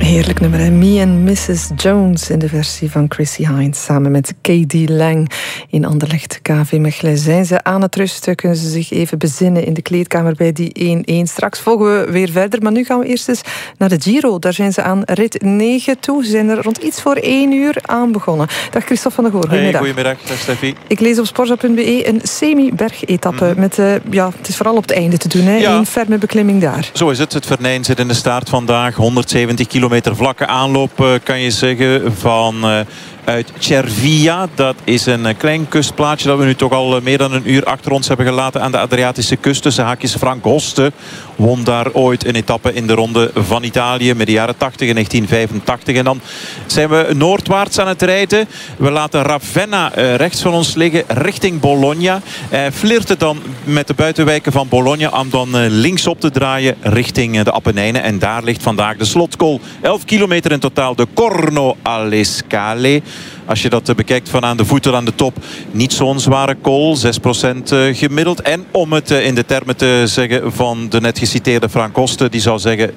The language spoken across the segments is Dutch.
Heerlijk nummer, hè? Me and Mrs. Jones in de versie van Chrissie Hynde samen met K.D. Lang in Anderlecht. KV Mechelen. Zijn ze aan het rusten? Kunnen ze zich even bezinnen in de kleedkamer bij die 1-1? Straks volgen we weer verder, maar nu gaan we eerst eens naar de Giro. Daar zijn ze aan rit 9 toe. Ze zijn er rond iets voor 1 uur aan begonnen. Dag Christophe van der Goor, goedemiddag. Hey, goedemiddag, dag Steffi. Ik lees op sporza.be een semi-bergetappe met, het is vooral op het einde te doen, hè? Ja. Een ferme beklimming daar. Zo is het. Het Vernijn zit in de staart vandaag. 170 kilometer vlakke aanloop, kan je zeggen, uit Cervia. Dat is een klein kustplaatsje dat we nu toch al meer dan een uur achter ons hebben gelaten aan de Adriatische kust. Tussen haakjes Frank Hoste won daar ooit een etappe in de Ronde van Italië met de jaren 80 en 1985. En dan zijn we noordwaarts aan het rijden. We laten Ravenna rechts van ons liggen richting Bologna. Flirten dan met de buitenwijken van Bologna om dan linksop te draaien richting de Appenijnen. En daar ligt vandaag de slotkool. 11 kilometer in totaal, de Corno alle Scale. Als je dat bekijkt van aan de voeten aan de top, niet zo'n zware kool, 6% gemiddeld. En om het in de termen te zeggen van de net geciteerde Frank Hoste, die zou zeggen 6%,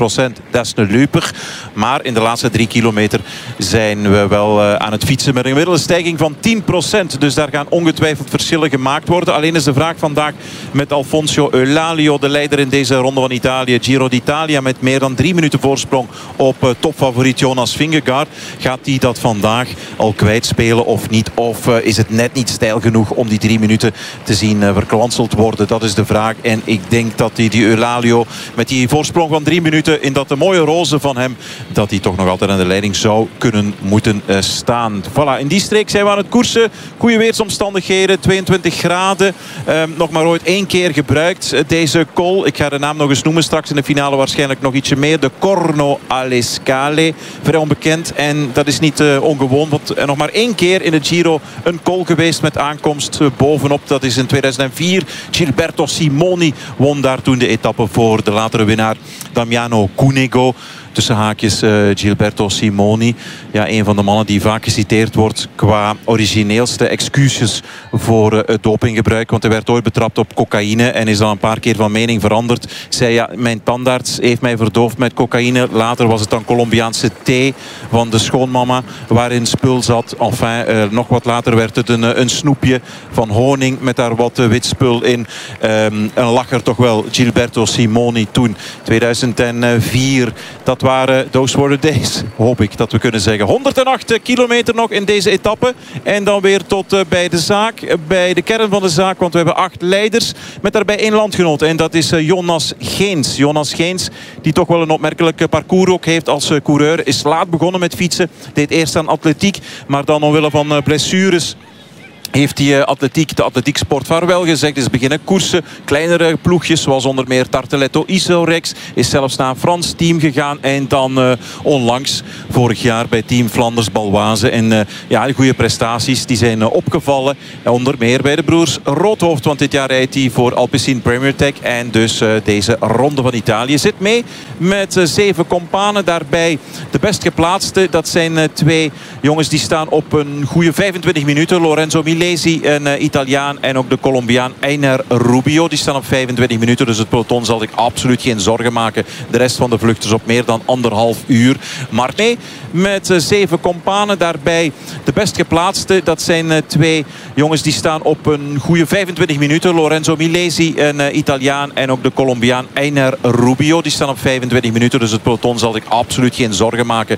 dat is een luper. Maar in de laatste 3 kilometer zijn we wel aan het fietsen met een gemiddelde stijging van 10%. Dus daar gaan ongetwijfeld verschillen gemaakt worden. Alleen is de vraag vandaag met Alfonso Eulalio, de leider in deze Ronde van Italië, Giro d'Italia, met meer dan 3 minuten voorsprong op topfavoriet Jonas Vingegaard. Gaat hij dat vandaag al kwijtspelen of niet? Of is het net niet stijl genoeg om die 3 minuten te zien verkwanseld worden? Dat is de vraag. En ik denk dat die Eulalio met die voorsprong van 3 minuten in dat mooie roze van hem, dat hij toch nog altijd aan de leiding zou kunnen moeten staan. Voilà, in die streek zijn we aan het koersen. Goede weersomstandigheden, 22 graden. Nog maar ooit 1 keer gebruikt deze kool. Ik ga de naam nog eens noemen. Straks in de finale waarschijnlijk nog ietsje meer. De Corno alle Scale. Vrij onbekend. En dat is niet ongewoon. Want nog maar 1 keer in het Giro een kool geweest met aankomst bovenop. Dat is in 2004. Gilberto Simoni won daar toen de etappe voor de latere winnaar Damiano Cunego. Tussen haakjes Gilberto Simoni. Ja, een van de mannen die vaak geciteerd wordt qua origineelste excuses voor het dopinggebruik. Want hij werd ooit betrapt op cocaïne en is dan een paar keer van mening veranderd. Zei ja, mijn tandarts heeft mij verdoofd met cocaïne. Later was het dan Colombiaanse thee van de schoonmama waarin spul zat. Enfin, nog wat later werd het een snoepje van honing met daar wat wit spul in. Een lacher toch wel, Gilberto Simoni toen, 2004. Dat waren those were the days, hoop ik dat we kunnen zeggen. 108 kilometer nog in deze etappe. En dan weer tot bij de zaak, bij de kern van de zaak. Want we hebben 8 leiders met daarbij 1 landgenoot. En dat is Jonas Geens. Jonas Geens, die toch wel een opmerkelijk parcours ook heeft als coureur. Is laat begonnen met fietsen. Deed eerst aan atletiek. Maar dan omwille van blessures heeft hij de atletieksport vaarwel gezegd. Is beginnen koersen. Kleinere ploegjes zoals onder meer Tarteletto Isorex. Is zelfs naar een Frans team gegaan. En dan onlangs, vorig jaar bij team Flanders Baloise. En ja, de goede prestaties die zijn opgevallen. Onder meer bij de broers Roodhoofd. Want dit jaar rijdt hij voor Alpecin Premier Tech. En dus deze Ronde van Italië zit mee met 7 companen. Daarbij de best geplaatste. Dat zijn 2 jongens die staan op een goede 25 minuten. Lorenzo Milesi, een Italiaan, en ook de Colombiaan Einer Rubio. Die staan op 25 minuten, dus het peloton zal zich absoluut geen zorgen maken. De rest van de vluchters op meer dan 1,5 uur. Maar nee, met 7 companen. Daarbij de best geplaatste. Dat zijn 2 jongens die staan op een goede 25 minuten. Lorenzo Milesi, een Italiaan, en ook de Colombiaan Einer Rubio. Die staan op 25 minuten, dus het peloton zal zich absoluut geen zorgen maken.